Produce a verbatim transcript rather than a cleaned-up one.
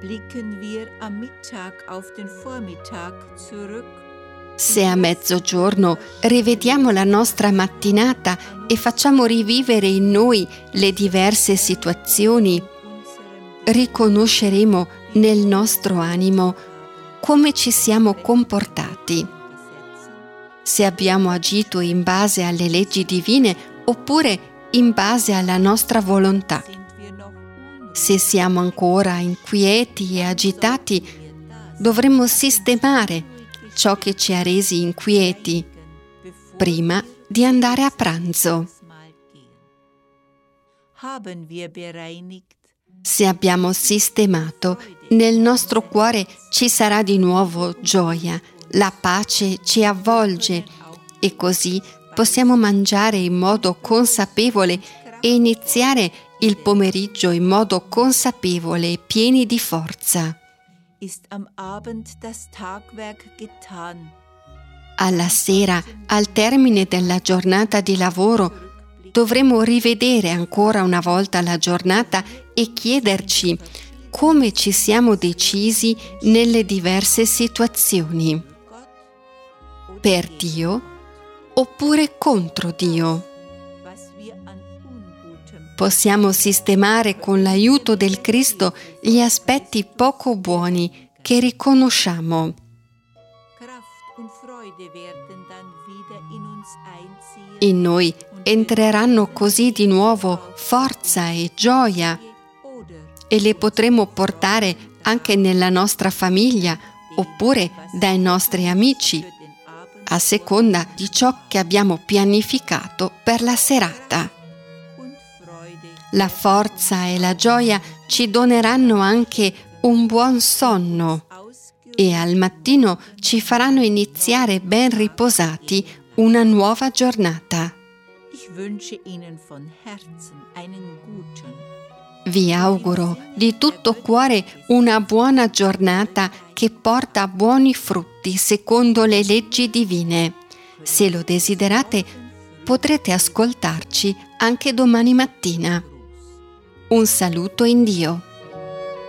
Blicken wir am Mittag auf den Vormittag zurück. Se a mezzogiorno rivediamo la nostra mattinata e facciamo rivivere in noi le diverse situazioni, riconosceremo nel nostro animo come ci siamo comportati, se abbiamo agito in base alle leggi divine oppure in base alla nostra volontà. Se siamo ancora inquieti e agitati, dovremmo sistemare ciò che ci ha resi inquieti prima di andare a pranzo. Se abbiamo sistemato, nel nostro cuore ci sarà di nuovo gioia, la pace ci avvolge e così possiamo mangiare in modo consapevole e iniziare il pomeriggio in modo consapevole e pieni di forza. Ist am Abend das Tagwerk getan. Alla sera, al termine della giornata di lavoro, dovremo rivedere ancora una volta la giornata e chiederci come ci siamo decisi nelle diverse situazioni. Per Dio oppure contro Dio. Possiamo sistemare con l'aiuto del Cristo gli aspetti poco buoni che riconosciamo. In noi entreranno così di nuovo forza e gioia e le potremo portare anche nella nostra famiglia oppure dai nostri amici, a seconda di ciò che abbiamo pianificato per la serata. La forza e la gioia ci doneranno anche un buon sonno e al mattino ci faranno iniziare ben riposati una nuova giornata. Vi auguro di tutto cuore una buona giornata che porta buoni frutti secondo le leggi divine. Se lo desiderate, potrete ascoltarci anche domani mattina. Un saluto in Dio.